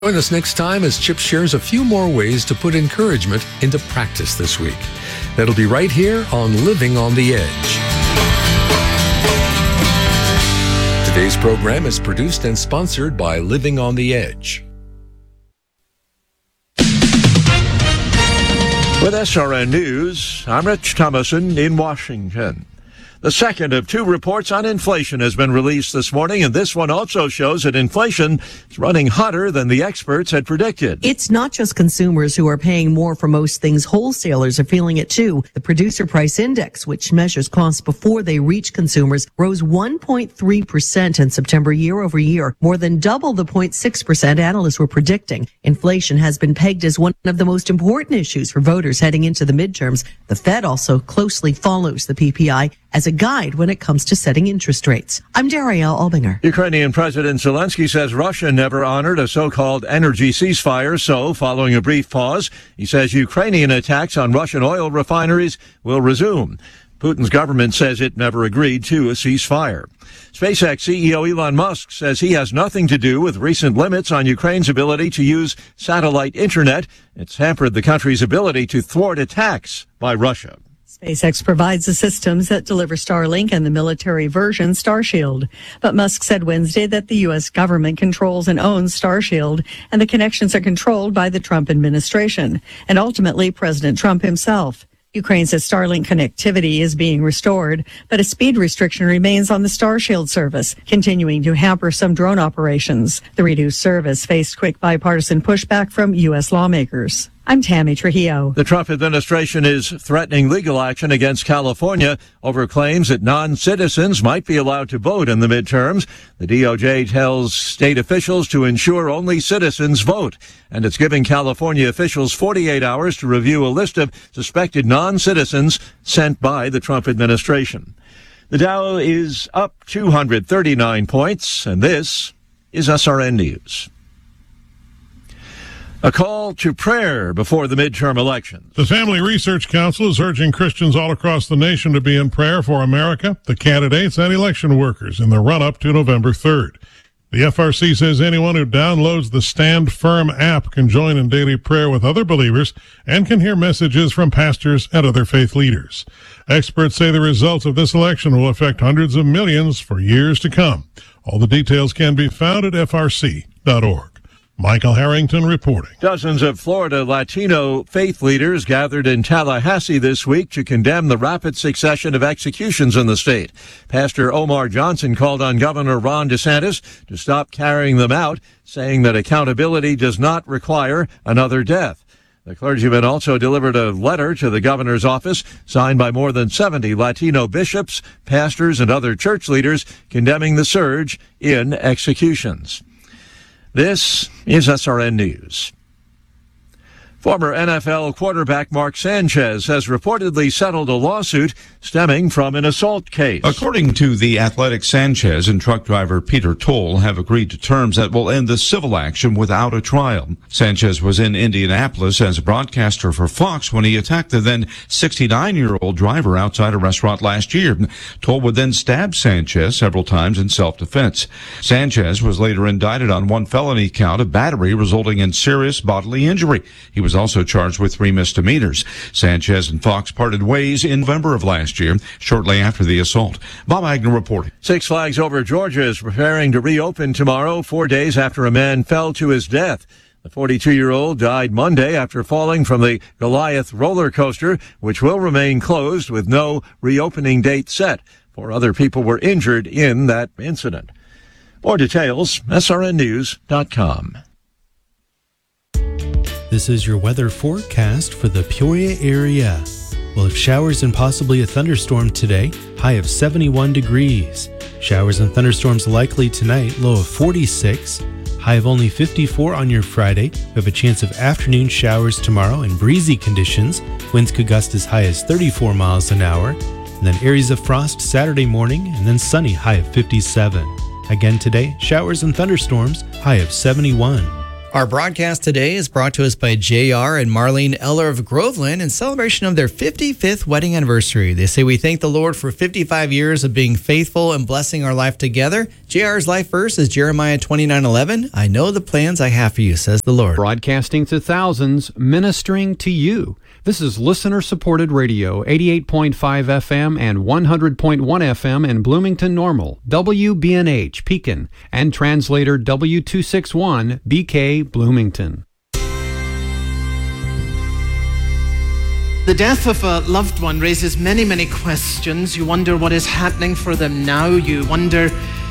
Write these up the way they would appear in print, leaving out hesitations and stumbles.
Join us next time as Chip shares a few more ways to put encouragement into practice this week. That'll be right here on Living on the Edge. Today's program is produced and sponsored by Living on the Edge. With SRN News, I'm Rich Thomason in Washington. The second of two reports on inflation has been released this morning, and this one also shows that inflation is running hotter than the experts had predicted. It's not just consumers who are paying more for most things. Wholesalers are feeling it too. The Producer Price Index, which measures costs before they reach consumers, rose 1.3% in September year over year, more than double the 0.6% analysts were predicting. Inflation has been pegged as one of the most important issues for voters heading into the midterms. The Fed also closely follows the PPI as a guide when it comes to setting interest rates. I'm Darielle Albinger. Ukrainian President Zelensky says Russia never honored a so-called energy ceasefire. So, following a brief pause, he says Ukrainian attacks on Russian oil refineries will resume. Putin's government says it never agreed to a ceasefire. SpaceX CEO Elon Musk says he has nothing to do with recent limits on Ukraine's ability to use satellite internet. It's hampered the country's ability to thwart attacks by Russia. SpaceX provides the systems that deliver Starlink and the military version Starshield. But Musk said Wednesday that the U.S. government controls and owns Starshield, and the connections are controlled by the Trump administration and ultimately President Trump himself. Ukraine says Starlink connectivity is being restored, but a speed restriction remains on the Starshield service, continuing to hamper some drone operations. The reduced service faced quick bipartisan pushback from U.S. lawmakers. I'm Tammy Trujillo. The Trump administration is threatening legal action against California over claims that non-citizens might be allowed to vote in the midterms. The DOJ tells state officials to ensure only citizens vote, and it's giving California officials 48 hours to review a list of suspected non-citizens sent by the Trump administration. The Dow is up 239 points, and this is SRN News. A call to prayer before the midterm elections. The Family Research Council is urging Christians all across the nation to be in prayer for America, the candidates, and election workers in the run-up to November 3rd. The FRC says anyone who downloads the Stand Firm app can join in daily prayer with other believers and can hear messages from pastors and other faith leaders. Experts say the results of this election will affect hundreds of millions for years to come. All the details can be found at frc.org. Michael Harrington reporting. Dozens of Florida Latino faith leaders gathered in Tallahassee this week to condemn the rapid succession of executions in the state. Pastor Omar Johnson called on Governor Ron DeSantis to stop carrying them out, saying that accountability does not require another death. The clergyman also delivered a letter to the governor's office signed by more than 70 Latino bishops, pastors, and other church leaders condemning the surge in executions. This is SRN News. Former NFL quarterback Mark Sanchez has reportedly settled a lawsuit stemming from an assault case. According to The Athletic, Sanchez and truck driver Peter Toll have agreed to terms that will end the civil action without a trial. Sanchez was in Indianapolis as a broadcaster for Fox when he attacked the then 69-year-old driver outside a restaurant last year. Toll would then stab Sanchez several times in self-defense. Sanchez was later indicted on one felony count of battery resulting in serious bodily injury. He was also charged with 3 misdemeanors. Sanchez and Fox parted ways in November of last year, shortly after the assault. Bob Agnew reporting. Six Flags Over Georgia is preparing to reopen tomorrow, 4 days after a man fell to his death. The 42-year-old died Monday after falling from the Goliath roller coaster, which will remain closed with no reopening date set. 4 other people were injured in that incident. More details, srnnews.com. This is your weather forecast for the Peoria area. We'll have showers and possibly a thunderstorm today, high of 71 degrees. Showers and thunderstorms likely tonight, low of 46. High of only 54 on your Friday. We have a chance of afternoon showers tomorrow and breezy conditions. Winds could gust as high as 34 miles an hour. And then areas of frost Saturday morning and then sunny, high of 57. Again today, showers and thunderstorms, high of 71. Our broadcast today is brought to us by J.R. and Marlene Eller of Groveland in celebration of their 55th wedding anniversary. They say we thank the Lord for 55 years of being faithful and blessing our life together. J.R.'s life verse is Jeremiah 29:11. I know the plans I have for you, says the Lord. Broadcasting to thousands, ministering to you. This is listener-supported radio, 88.5 FM and 100.1 FM in Bloomington Normal, WBNH Pekin, and translator W261 BK Bloomington. The death of a loved one raises many, many questions. You wonder what is happening for them now. You wonder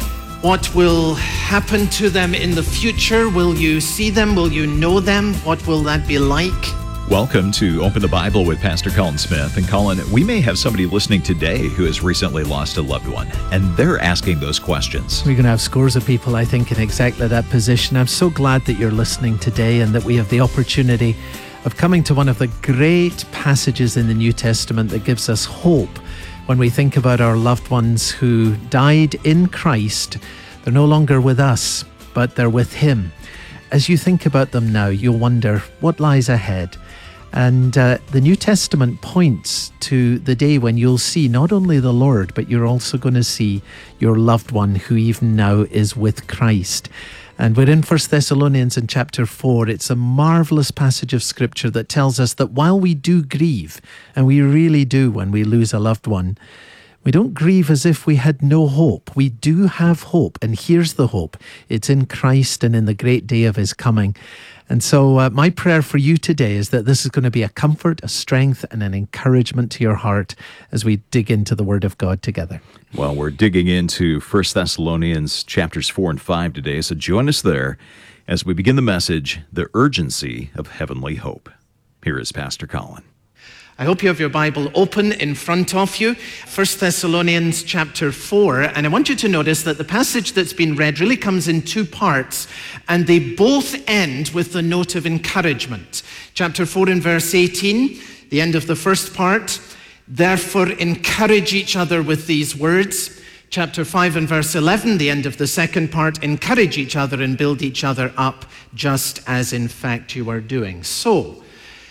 what will happen to them in the future. Will you see them? Will you know them? What will that be like? Welcome to Open the Bible with Pastor Colin Smith. And Colin, we may have somebody listening today who has recently lost a loved one, and they're asking those questions. We're going to have scores of people, I think, in exactly that position. I'm so glad that you're listening today and that we have the opportunity of coming to one of the great passages in the New Testament that gives us hope when we think about our loved ones who died in Christ. They're no longer with us, but they're with Him. As you think about them now, you'll wonder what lies ahead. And the New Testament points to the day when you'll see not only the Lord, but you're also going to see your loved one who even now is with Christ. And we're in 1 Thessalonians in chapter 4. It's a marvelous passage of Scripture that tells us that while we do grieve, and we really do when we lose a loved one, we don't grieve as if we had no hope. We do have hope, and here's the hope. It's in Christ and in the great day of His coming. And so my prayer for you today is that this is going to be a comfort, a strength, and an encouragement to your heart as we dig into the Word of God together. Well, we're digging into 1 Thessalonians chapters 4 and 5 today, so join us there as we begin the message, The Urgency of Heavenly Hope. Here is Pastor Colin. I hope you have your Bible open in front of you, 1 Thessalonians chapter 4, and I want you to notice that the passage that's been read really comes in two parts, and they both end with the note of encouragement. Chapter 4 and verse 18, the end of the first part, therefore encourage each other with these words. Chapter 5 and verse 11, the end of the second part, encourage each other and build each other up, just as in fact you are doing. So,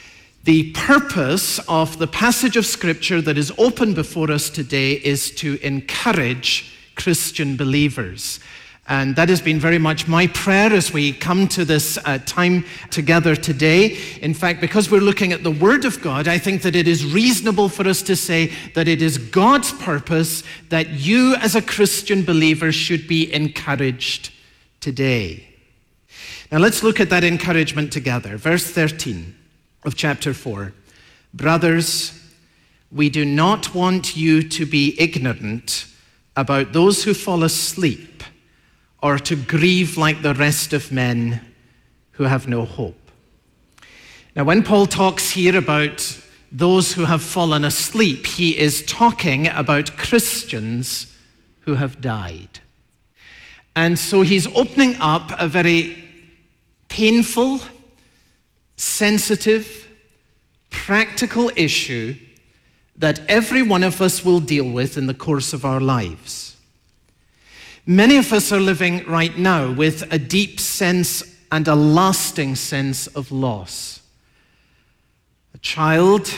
the purpose of the passage of Scripture that is open before us today is to encourage Christian believers. And that has been very much my prayer as we come to this time together today. In fact, because we're looking at the Word of God, I think that it is reasonable for us to say that it is God's purpose that you as a Christian believer should be encouraged today. Now let's look at that encouragement together. Verse 13. Of chapter 4. Brothers, we do not want you to be ignorant about those who fall asleep or to grieve like the rest of men who have no hope. Now, when Paul talks here about those who have fallen asleep, he is talking about Christians who have died. And so he's opening up a very painful, sensitive, practical issue that every one of us will deal with in the course of our lives. Many of us are living right now with a deep sense and a lasting sense of loss. A child,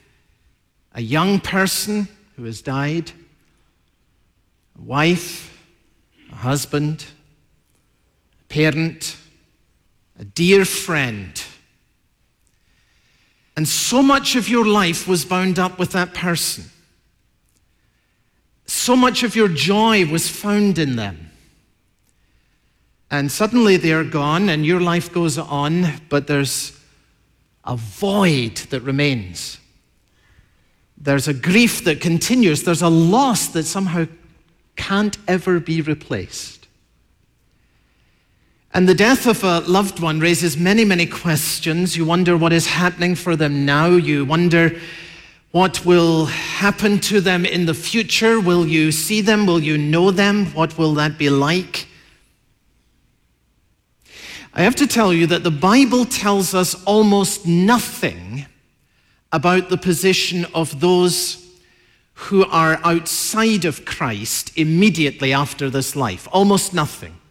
a young person who has died, a wife, a husband, a parent, a dear friend. And so much of your life was bound up with that person. So much of your joy was found in them. And suddenly they are gone and your life goes on, but there's a void that remains. There's a grief that continues. There's a loss that somehow can't ever be replaced. And the death of a loved one raises many, many questions. You wonder what is happening for them now. You wonder what will happen to them in the future. Will you see them? Will you know them? What will that be like? I have to tell you that the Bible tells us almost nothing about the position of those who are outside of Christ immediately after this life. Almost nothing.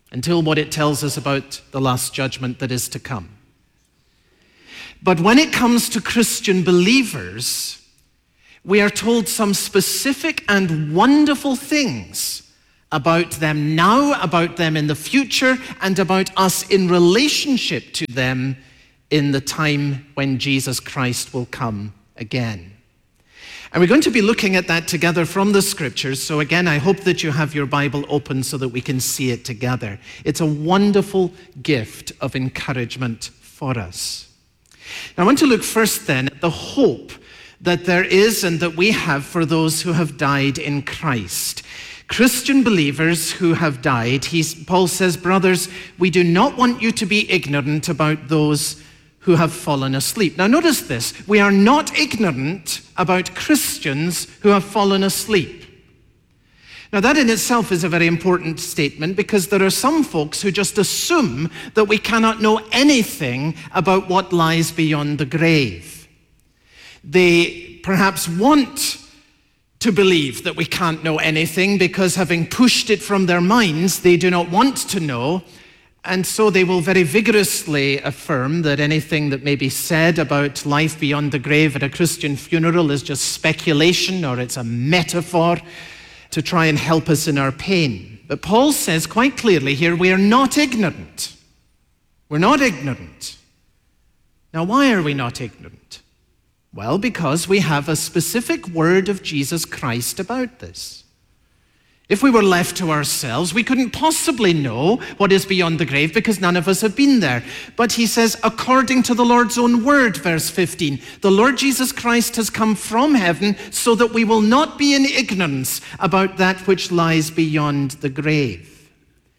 until what it tells us about the last judgment that is to come. But when it comes to Christian believers, we are told some specific and wonderful things about them now, about them in the future, and about us in relationship to them in the time when Jesus Christ will come again. And we're going to be looking at that together from the scriptures. So again, I hope that you have your Bible open so that we can see it together. It's a wonderful gift of encouragement for us. Now, I want to look first then at the hope that there is and that we have for those who have died in Christ. Christian believers who have died, Paul says, brothers, we do not want you to be ignorant about those who have fallen asleep. Now notice this, we are not ignorant about Christians who have fallen asleep. Now that in itself is a very important statement, because there are some folks who just assume that we cannot know anything about what lies beyond the grave. They perhaps want to believe that we can't know anything because, having pushed it from their minds, they do not want to know. And so they will very vigorously affirm that anything that may be said about life beyond the grave at a Christian funeral is just speculation, or it's a metaphor to try and help us in our pain. But Paul says quite clearly here, we are not ignorant. We're not ignorant. Now, why are we not ignorant? Well, because we have a specific word of Jesus Christ about this. If we were left to ourselves, we couldn't possibly know what is beyond the grave, because none of us have been there. But he says, according to the Lord's own word, verse 15, the Lord Jesus Christ has come from heaven so that we will not be in ignorance about that which lies beyond the grave.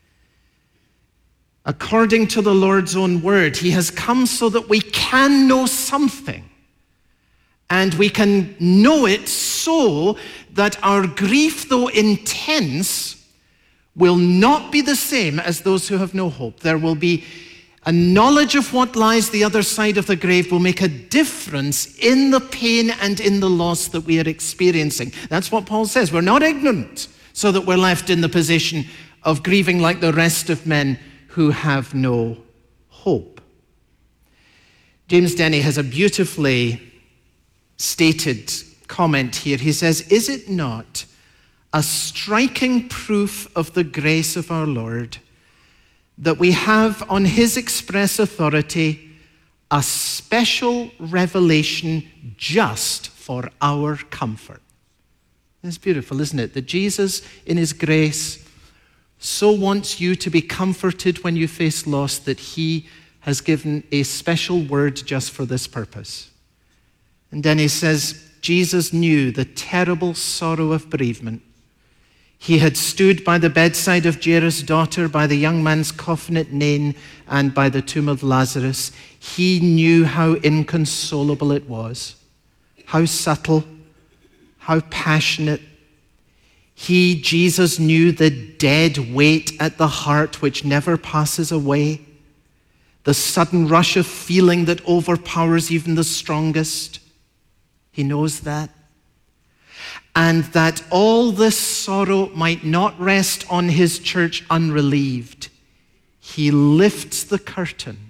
According to the Lord's own word, he has come so that we can know something. And we can know it so that our grief, though intense, will not be the same as those who have no hope. There will be a knowledge of what lies the other side of the grave will make a difference in the pain and in the loss that we are experiencing. That's what Paul says. We're not ignorant, so that we're left in the position of grieving like the rest of men who have no hope. James Denney has a beautifully stated comment here. He says, is it not a striking proof of the grace of our Lord that we have on his express authority a special revelation just for our comfort? It's beautiful, isn't it? That Jesus, in his grace, so wants you to be comforted when you face loss that he has given a special word just for this purpose. And then he says, Jesus knew the terrible sorrow of bereavement. He had stood by the bedside of Jairus' daughter, by the young man's coffin at Nain, and by the tomb of Lazarus. He knew how inconsolable it was, how subtle, how passionate. He, Jesus, knew the dead weight at the heart which never passes away, the sudden rush of feeling that overpowers even the strongest. He knows that. And that all this sorrow might not rest on his church unrelieved, he lifts the curtain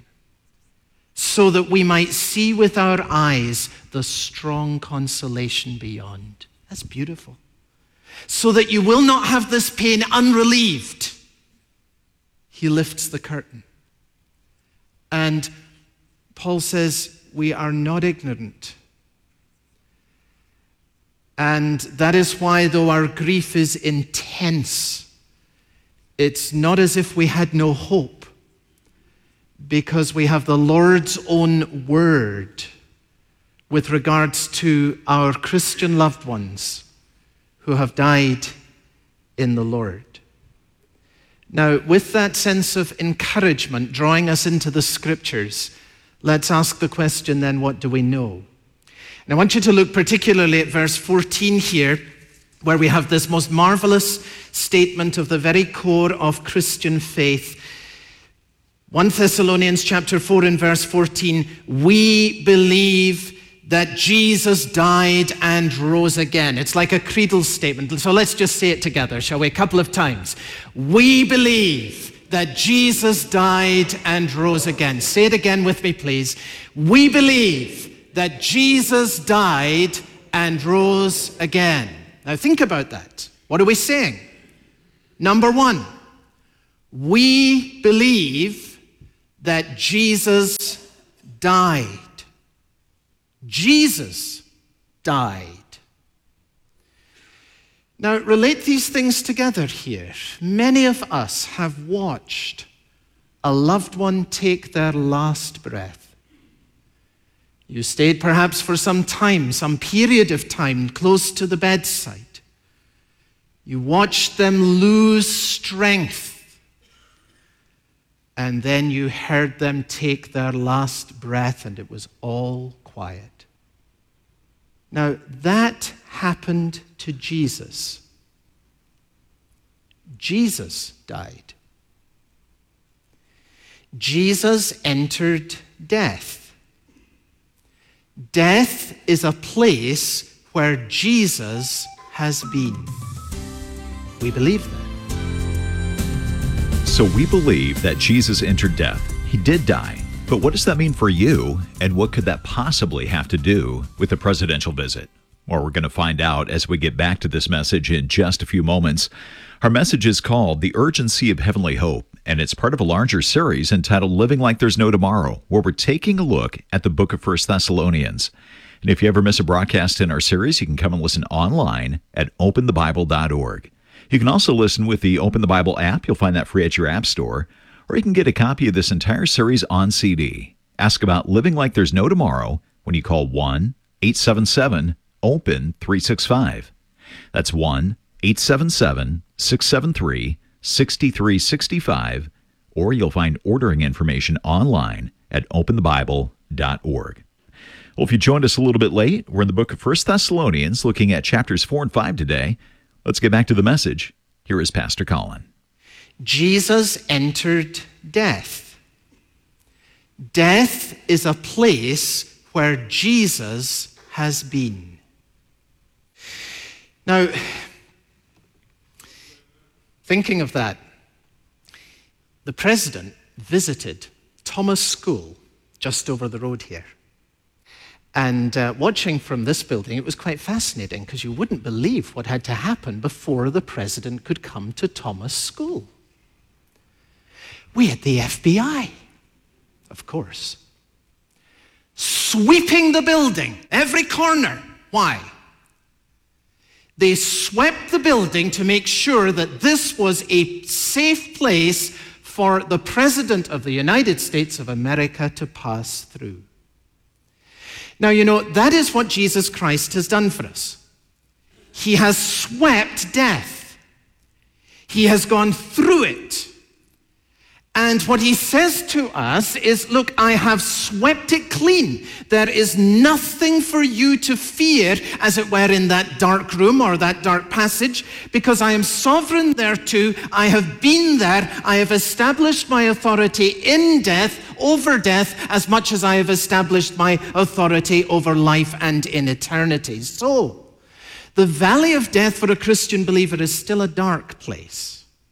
so that we might see with our eyes the strong consolation beyond. That's beautiful. So that you will not have this pain unrelieved, he lifts the curtain. And Paul says, we are not ignorant. And that is why, though our grief is intense, it's not as if we had no hope, because we have the Lord's own word with regards to our Christian loved ones who have died in the Lord. Now, with that sense of encouragement drawing us into the scriptures, let's ask the question then, what do we know? And I want you to look particularly at verse 14 here, where we have this most marvelous statement of the very core of Christian faith. 1 Thessalonians chapter 4 and verse 14, we believe that Jesus died and rose again. It's like a creedal statement. So let's just say it together, shall we? A couple of times. We believe that Jesus died and rose again. Say it again with me, please. We believe that Jesus died and rose again. Now think about that. What are we saying? Number one, we believe that Jesus died. Jesus died. Now, relate these things together here. Many of us have watched a loved one take their last breath. You stayed perhaps for some time, some period of time, close to the bedside. You watched them lose strength, and then you heard them take their last breath, and it was all quiet. Now, that happened to Jesus. Jesus died. Jesus entered death. Death is a place where Jesus has been. We believe that. So we believe that Jesus entered death. He did die. But what does that mean for you, and what could that possibly have to do with the presidential visit? Well, we're going to find out as we get back to this message in just a few moments. Our message is called The Urgency of Heavenly Hope, and it's part of a larger series entitled Living Like There's No Tomorrow, where we're taking a look at the book of 1 Thessalonians. And if you ever miss a broadcast in our series, you can come and listen online at openthebible.org. You can also listen with the Open the Bible app. You'll find that free at your app store. Or you can get a copy of this entire series on CD. Ask about Living Like There's No Tomorrow when you call 1-877-OPEN-365. That's 1-877-673-6365. Or you'll find ordering information online at openthebible.org. Well, if you joined us a little bit late, we're in the book of 1 Thessalonians looking at chapters 4 and 5 today. Let's get back to the message. Here is Pastor Colin. Jesus entered death. Death is a place where Jesus has been. Now, thinking of that, the president visited Thomas School just over the road here. And watching from this building, it was quite fascinating because you wouldn't believe what had to happen before the president could come to Thomas School. We had the FBI, of course, sweeping the building, every corner. Why? They swept the building to make sure that this was a safe place for the President of the United States of America to pass through. Now, you know, that is what Jesus Christ has done for us. He has swept death. He has gone through it. And what he says to us is, look, I have swept it clean. There is nothing for you to fear, as it were, in that dark room or that dark passage, because I am sovereign thereto. I have been there. I have established my authority in death, over death, as much as I have established my authority over life and in eternity. So, the valley of death for a Christian believer is still a dark place.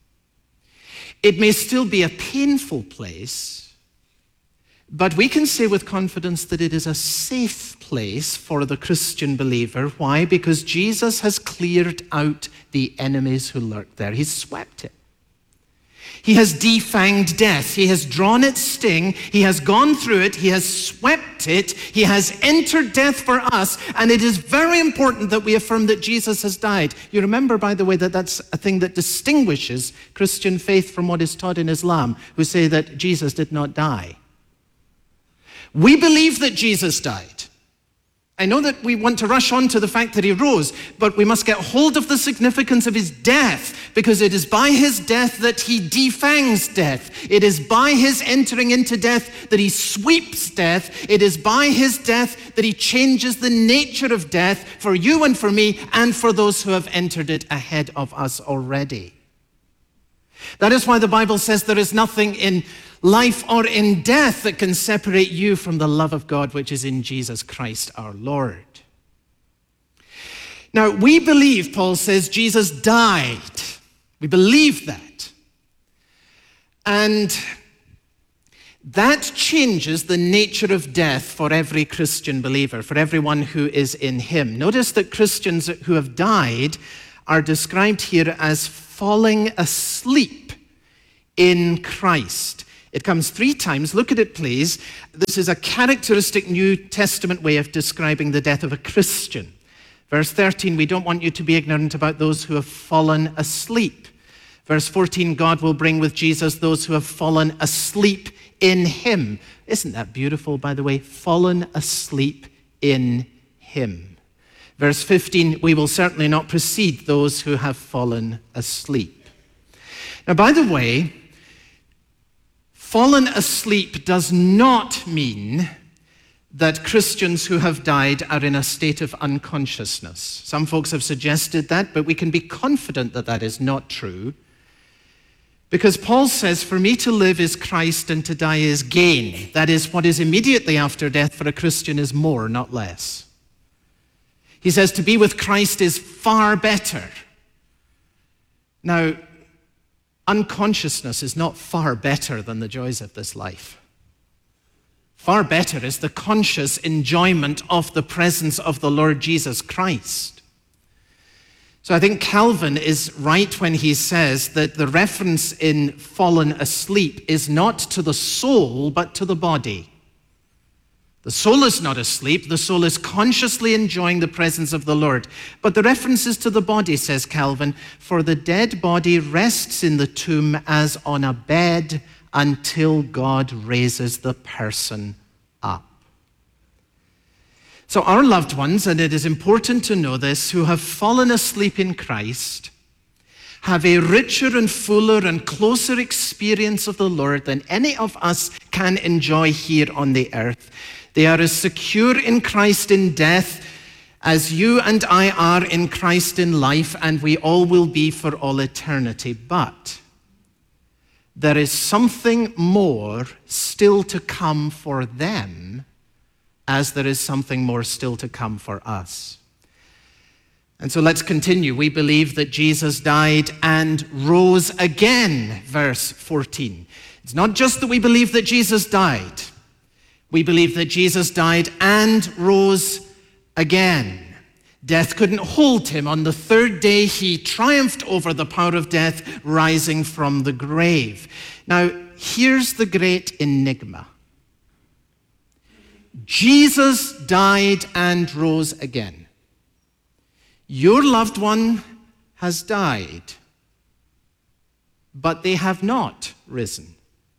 It may still be a painful place, but we can say with confidence that it is a safe place for the Christian believer. Why? Because Jesus has cleared out the enemies who lurk there. He's swept it. He has defanged death. He has drawn its sting. He has gone through it. He has swept it. He has entered death for us. And it is very important that we affirm that Jesus has died. You remember, by the way, that that's a thing that distinguishes Christian faith from what is taught in Islam, who say that Jesus did not die. We believe that Jesus died. I know that we want to rush on to the fact that he rose, but we must get hold of the significance of his death, because it is by his death that he defangs death. It is by his entering into death that he sweeps death. It is by his death that he changes the nature of death for you and for me and for those who have entered it ahead of us already. That is why the Bible says there is nothing in life or in death that can separate you from the love of God which is in Jesus Christ our Lord. Now, we believe, Paul says, Jesus died. We believe that. And that changes the nature of death for every Christian believer, for everyone who is in him. Notice that Christians who have died are described here as falling asleep in Christ. It comes 3 times. Look at it, please. This is a characteristic New Testament way of describing the death of a Christian. Verse 13, we don't want you to be ignorant about those who have fallen asleep. Verse 14, God will bring with Jesus those who have fallen asleep in him. Isn't that beautiful, by the way? Fallen asleep in him. Verse 15, we will certainly not precede those who have fallen asleep. Now, by the way, fallen asleep does not mean that Christians who have died are in a state of unconsciousness. Some folks have suggested that, but we can be confident that that is not true. Because Paul says, for me to live is Christ and to die is gain. That is, what is immediately after death for a Christian is more, not less. He says to be with Christ is far better. Now, unconsciousness is not far better than the joys of this life. Far better is the conscious enjoyment of the presence of the Lord Jesus Christ. So I think Calvin is right when he says that the reference in fallen asleep is not to the soul, but to the body. The soul is not asleep. The soul is consciously enjoying the presence of the Lord. But the reference is to the body, says Calvin, for the dead body rests in the tomb as on a bed until God raises the person up. So our loved ones, and it is important to know this, who have fallen asleep in Christ, have a richer and fuller and closer experience of the Lord than any of us can enjoy here on the earth. They are as secure in Christ in death as you and I are in Christ in life, and we all will be for all eternity. But there is something more still to come for them, as there is something more still to come for us. And so let's continue. We believe that Jesus died and rose again, verse 14. It's not just that we believe that Jesus died. We believe that Jesus died and rose again. Death couldn't hold him. On the 3rd day, he triumphed over the power of death, rising from the grave. Now, here's the great enigma. Jesus died and rose again. Your loved one has died, but they have not risen.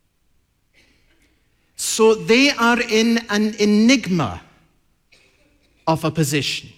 So they are in an enigma of a position.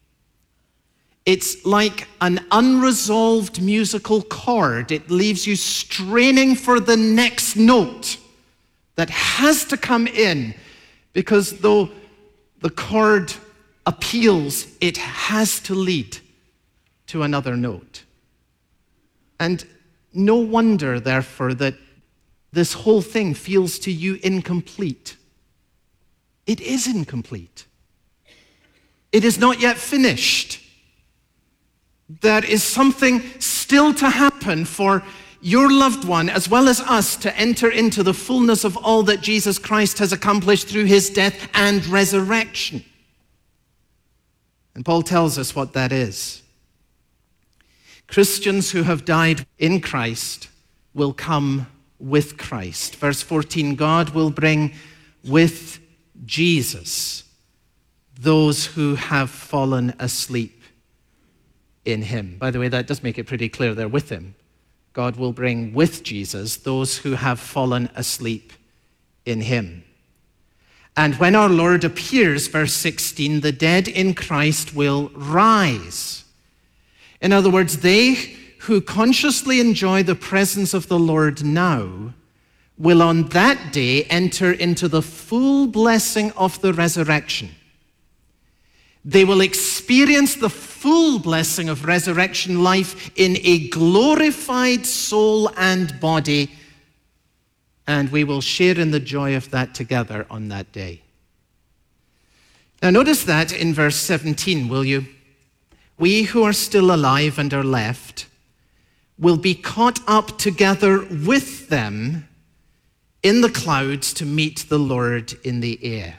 It's like an unresolved musical chord. It leaves you straining for the next note that has to come in, because though the chord appeals, it has to lead to another note. And no wonder, therefore, that this whole thing feels to you incomplete. It is incomplete. It is not yet finished. There is something still to happen for your loved one, as well as us, to enter into the fullness of all that Jesus Christ has accomplished through his death and resurrection. And Paul tells us what that is. Christians who have died in Christ will come with Christ. Verse 14, God will bring with Jesus those who have fallen asleep in him. By the way, that does make it pretty clear they're with him. God will bring with Jesus those who have fallen asleep in him. And when our Lord appears, verse 16, the dead in Christ will rise. In other words, they who consciously enjoy the presence of the Lord now will on that day enter into the full blessing of the resurrection. They will experience the full blessing of resurrection life in a glorified soul and body, and we will share in the joy of that together on that day. Now notice that in verse 17, will you? We who are still alive and are left will be caught up together with them in the clouds to meet the Lord in the air.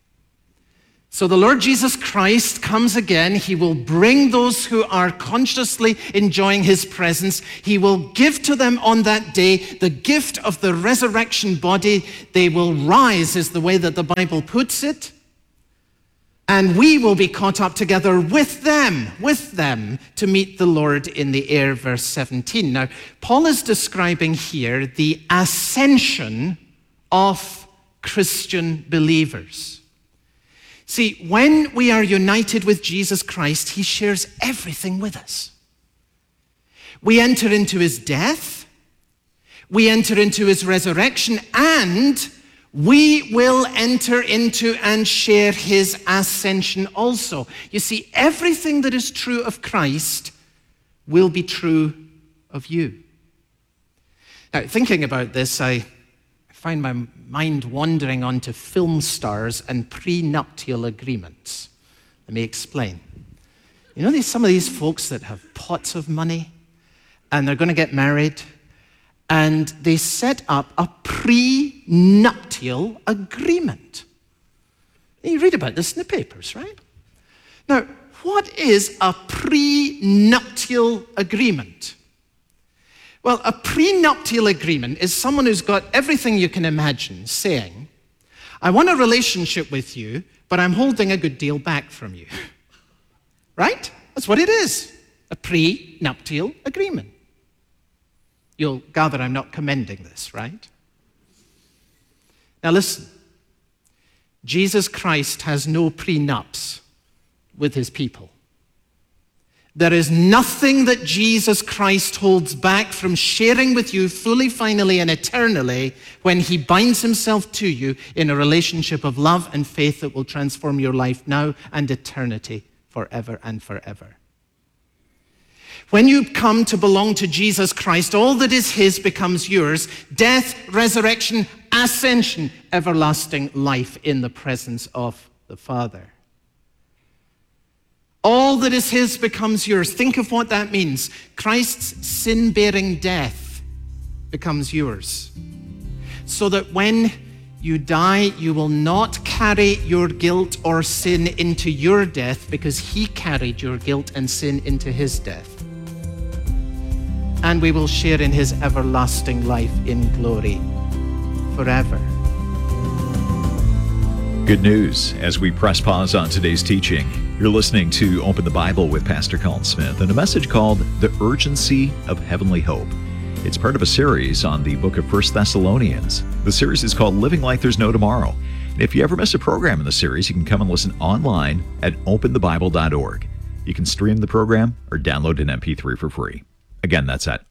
So the Lord Jesus Christ comes again. He will bring those who are consciously enjoying his presence. He will give to them on that day the gift of the resurrection body. They will rise, is the way that the Bible puts it. And we will be caught up together with them to meet the Lord in the air, verse 17. Now, Paul is describing here the ascension of Christian believers. See, when we are united with Jesus Christ, he shares everything with us. We enter into his death, we enter into his resurrection, and we will enter into and share his ascension also. You see, everything that is true of Christ will be true of you. Now, thinking about this, I find my mind wandering onto film stars and prenuptial agreements. Let me explain. You know, some of these folks that have pots of money and they're going to get married, and they set up a prenuptial agreement. You read about this in the papers, right? Now, what is a prenuptial agreement? Well, a prenuptial agreement is someone who's got everything you can imagine saying, I want a relationship with you, but I'm holding a good deal back from you. Right? That's what it is, a prenuptial agreement. You'll gather I'm not commending this, right? Now listen, Jesus Christ has no prenups with his people. There is nothing that Jesus Christ holds back from sharing with you fully, finally, and eternally when he binds himself to you in a relationship of love and faith that will transform your life now and eternity, forever and forever. When you come to belong to Jesus Christ, all that is his becomes yours. Death, resurrection, ascension, everlasting life in the presence of the Father. All that is his becomes yours. Think of what that means. Christ's sin-bearing death becomes yours. So that when you die, you will not carry your guilt or sin into your death, because he carried your guilt and sin into his death. And we will share in his everlasting life in glory forever. Good news as we press pause on today's teaching. You're listening to Open the Bible with Pastor Colin Smith and a message called The Urgency of Heavenly Hope. It's part of a series on the book of 1 Thessalonians. The series is called Living Like There's No Tomorrow. And if you ever miss a program in the series, you can come and listen online at openthebible.org. You can stream the program or download an MP3 for free. Again, that's at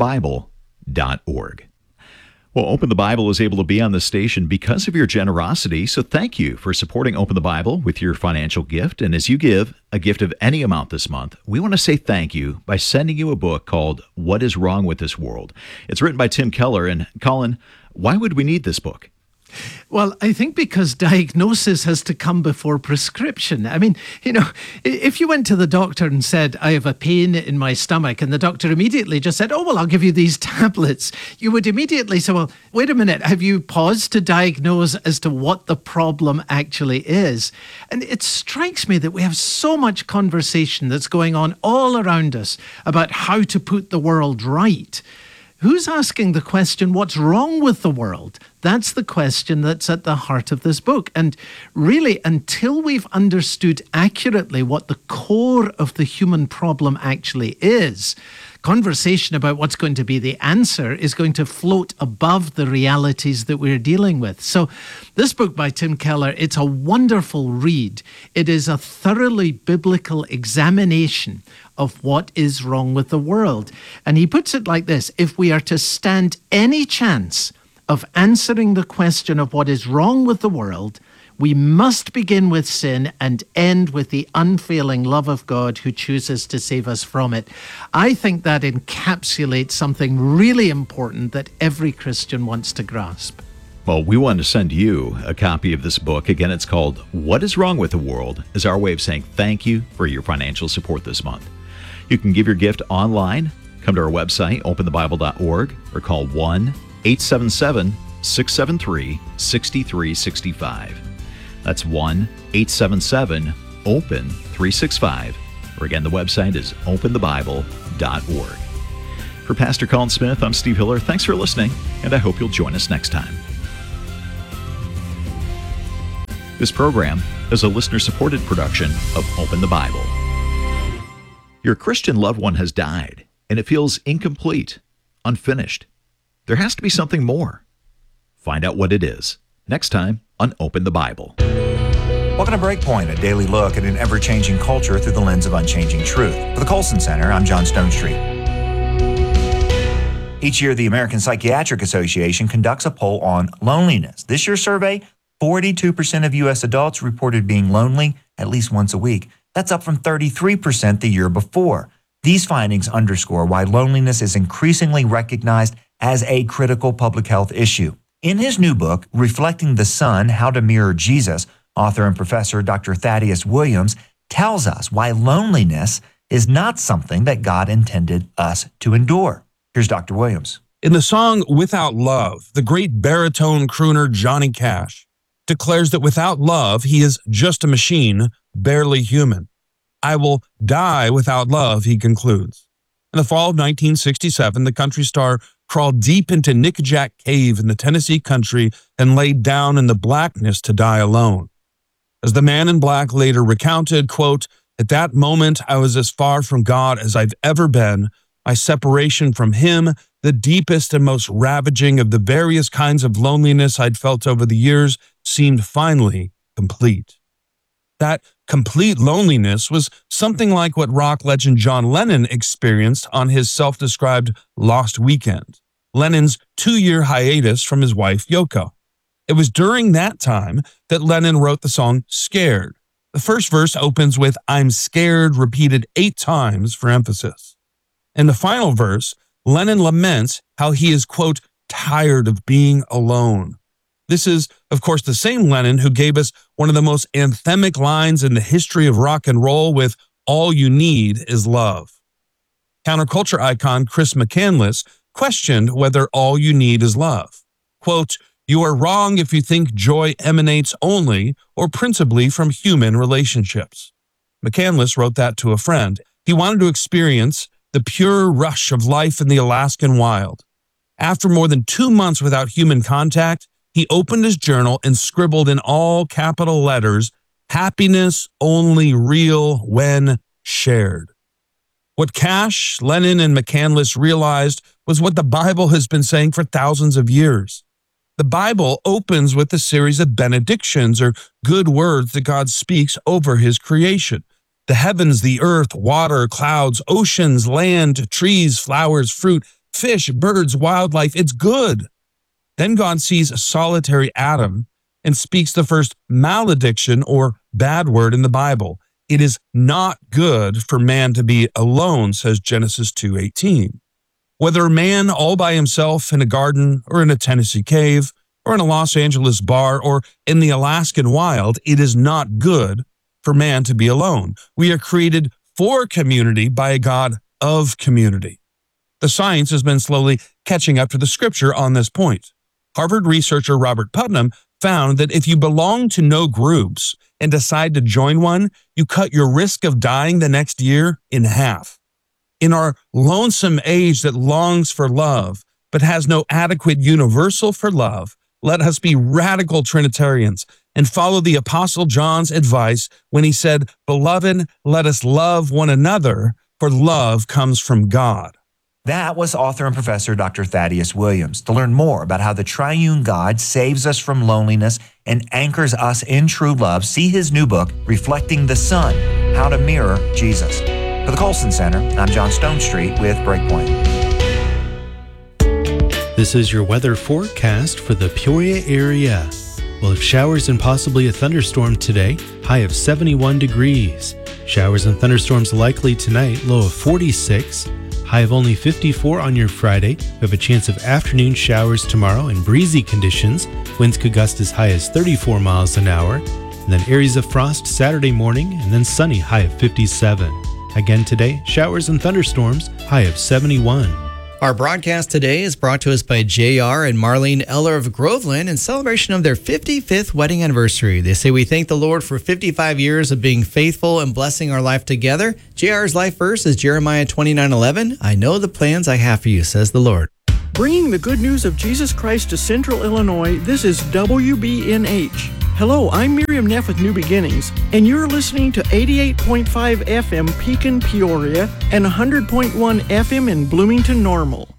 openthebible.org. Well, Open the Bible is able to be on the station because of your generosity, so thank you for supporting Open the Bible with your financial gift. And as you give a gift of any amount this month, we want to say thank you by sending you a book called What is Wrong with This World? It's written by Tim Keller. And Colin, why would we need this book? Well, I think because diagnosis has to come before prescription. I mean, you know, if you went to the doctor and said, I have a pain in my stomach, and the doctor immediately just said, oh, well, I'll give you these tablets, you would immediately say, well, wait a minute, have you paused to diagnose as to what the problem actually is? And it strikes me that we have so much conversation that's going on all around us about how to put the world right. Who's asking the question, what's wrong with the world? That's the question that's at the heart of this book. And really, until we've understood accurately what the core of the human problem actually is, conversation about what's going to be the answer is going to float above the realities that we're dealing with. So this book by Tim Keller, it's a wonderful read. It is a thoroughly biblical examination of what is wrong with the world. And he puts it like this: if we are to stand any chance of answering the question of what is wrong with the world, we must begin with sin and end with the unfailing love of God who chooses to save us from it. I think that encapsulates something really important that every Christian wants to grasp. Well, we want to send you a copy of this book. Again, it's called What is Wrong with the World, as our way of saying thank you for your financial support this month. You can give your gift online. Come to our website, openthebible.org, or call 1-877-673-6365. That's 1-877-OPEN-365. Or again, the website is openthebible.org. For Pastor Colin Smith, I'm Steve Hiller. Thanks for listening, and I hope you'll join us next time. This program is a listener-supported production of Open the Bible. Your Christian loved one has died, and it feels incomplete, unfinished. There has to be something more. Find out what it is next time on Open the Bible. Welcome to Breakpoint, a daily look at an ever-changing culture through the lens of unchanging truth. For the Colson Center, I'm John Stonestreet. Each year, the American Psychiatric Association conducts a poll on loneliness. This year's survey, 42% of U.S. adults reported being lonely at least once a week. That's up from 33% the year before. These findings underscore why loneliness is increasingly recognized as a critical public health issue. In his new book, Reflecting the Son, How to Mirror Jesus, author and professor Dr. Thaddeus Williams tells us why loneliness is not something that God intended us to endure. Here's Dr. Williams. In the song Without Love, the great baritone crooner Johnny Cash declares that without love, he is just a machine, barely human. I will die without love, he concludes. In the fall of 1967, the country star crawled deep into Nickajack Cave in the Tennessee country and laid down in the blackness to die alone. As the man in black later recounted, quote, "At that moment, I was as far from God as I've ever been. My separation from him, the deepest and most ravaging of the various kinds of loneliness I'd felt over the years, seemed finally complete." That complete loneliness was something like what rock legend John Lennon experienced on his self-described Lost Weekend, Lennon's 2-year hiatus from his wife Yoko. It was during that time that Lennon wrote the song Scared. The first verse opens with "I'm scared" repeated 8 times for emphasis. In the final verse, Lennon laments how he is, quote, "tired of being alone." This is, of course, the same Lennon who gave us one of the most anthemic lines in the history of rock and roll with "All you need is love." Counterculture icon Chris McCandless questioned whether all you need is love. Quote, "You are wrong if you think joy emanates only or principally from human relationships." McCandless wrote that to a friend. He wanted to experience the pure rush of life in the Alaskan wild. After more than 2 months without human contact, he opened his journal and scribbled in all capital letters, "Happiness only real when shared." What Cash, Lennon, and McCandless realized was what the Bible has been saying for thousands of years. The Bible opens with a series of benedictions, or good words that God speaks over his creation. The heavens, the earth, water, clouds, oceans, land, trees, flowers, fruit, fish, birds, wildlife, it's good. Then God sees a solitary Adam and speaks the first malediction, or bad word, in the Bible. It is not good for man to be alone, says Genesis 2:18. Whether man all by himself in a garden or in a Tennessee cave or in a Los Angeles bar or in the Alaskan wild, it is not good for man to be alone. We are created for community by a God of community. The science has been slowly catching up to the scripture on this point. Harvard researcher Robert Putnam found that if you belong to no groups and decide to join one, you cut your risk of dying the next year in half. In our lonesome age that longs for love but has no adequate universal for love, let us be radical Trinitarians and follow the Apostle John's advice when he said, "Beloved, let us love one another, for love comes from God." That was author and professor Dr. Thaddeus Williams. To learn more about how the triune God saves us from loneliness and anchors us in true love, see his new book, Reflecting the Son, How to Mirror Jesus. For the Colson Center, I'm John Stonestreet with Breakpoint. This is your weather forecast for the Peoria area. We'll have showers and possibly a thunderstorm today, high of 71 degrees. Showers and thunderstorms likely tonight, low of 46. High of only 54 on your Friday. We have a chance of afternoon showers tomorrow and breezy conditions. Winds could gust as high as 34 miles an hour. And then areas of frost Saturday morning and then sunny, high of 57. Again today, showers and thunderstorms, high of 71. Our broadcast today is brought to us by JR and Marlene Eller of Groveland in celebration of their 55th wedding anniversary. They say, we thank the Lord for 55 years of being faithful and blessing our life together. JR's life verse is Jeremiah 29:11. I know the plans I have for you, says the Lord. Bringing the good news of Jesus Christ to Central Illinois, this is WBNH. Hello, I'm Miriam Neff with New Beginnings, and you're listening to 88.5 FM Pekin, Peoria, and 100.1 FM in Bloomington, Normal.